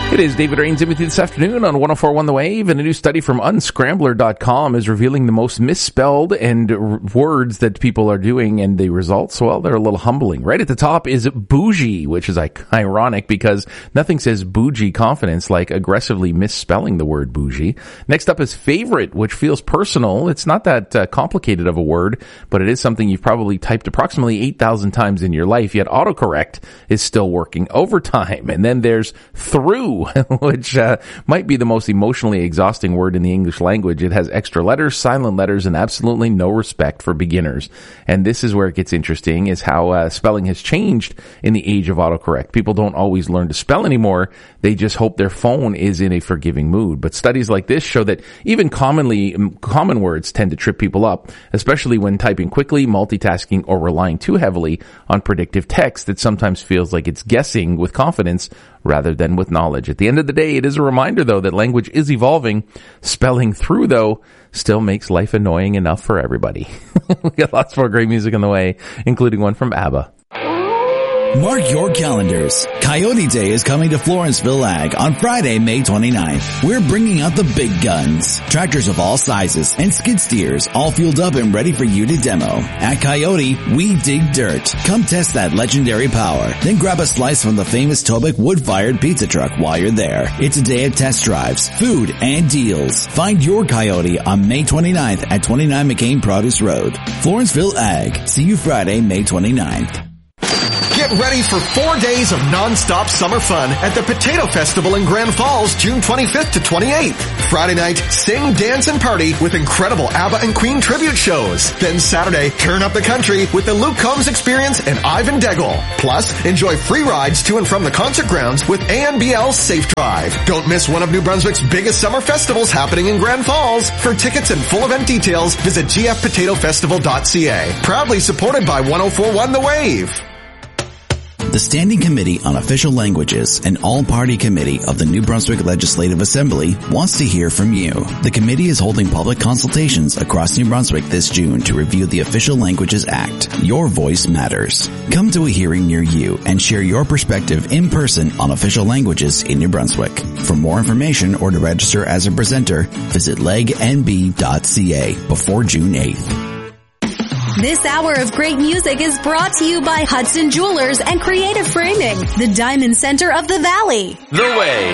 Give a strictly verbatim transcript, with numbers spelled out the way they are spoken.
It is David Rains in with you this afternoon on one oh four point one The Wave, and a new study from unscrambler dot com is revealing the most misspelled and r- words that people are doing, and the results, well, they're a little humbling. Right at the top is bougie, which is like ironic because nothing says bougie confidence like aggressively misspelling the word bougie. Next up is favorite, which feels personal. It's not that uh, complicated of a word, but it is something you've probably typed approximately eight thousand times in your life, yet autocorrect is still working overtime. And then there's through, which uh, might be the most emotionally exhausting word in the English language. It has extra letters, silent letters, and absolutely no respect for beginners. And this is where it gets interesting, is how uh, spelling has changed in the age of autocorrect. People don't always learn to spell anymore. They just hope their phone is in a forgiving mood. But studies like this show that even commonly common words tend to trip people up, especially when typing quickly, multitasking, or relying too heavily on predictive text that sometimes feels like it's guessing with confidence rather than with knowledge. At the end of the day, it is a reminder, though, that language is evolving. Spelling through, though, still makes life annoying enough for everybody. We got lots more great music on the way, including one from ABBA. Mark your calendars. Coyote Day is coming to Florenceville Ag on Friday, May twenty-ninth. We're bringing out the big guns. Tractors of all sizes and skid steers all fueled up and ready for you to demo. At Coyote, we dig dirt. Come test that legendary power. Then grab a slice from the famous Tobic wood-fired pizza truck while you're there. It's a day of test drives, food, and deals. Find your Coyote on May twenty-ninth at twenty-nine McCain Produce Road. Florenceville Ag. See you Friday, May twenty-ninth. Get ready for four days of non-stop summer fun at the Potato Festival in Grand Falls, June twenty-fifth to twenty-eighth. Friday night, sing, dance, and party with incredible ABBA and Queen tribute shows. Then Saturday, turn up the country with the Luke Combs Experience and Ivan Degel. Plus, enjoy free rides to and from the concert grounds with A N B L Safe Drive. Don't miss one of New Brunswick's biggest summer festivals happening in Grand Falls. For tickets and full event details, visit g f potato festival dot c a. Proudly supported by one oh four point one The Wave. The Standing Committee on Official Languages, an all-party committee of the New Brunswick Legislative Assembly, wants to hear from you. The committee is holding public consultations across New Brunswick this June to review the Official Languages Act. Your voice matters. Come to a hearing near you and share your perspective in person on official languages in New Brunswick. For more information or to register as a presenter, visit leg n b dot c a before June eighth. This hour of great music is brought to you by Hudson Jewelers and Creative Framing, the Diamond Center of the Valley. The Way.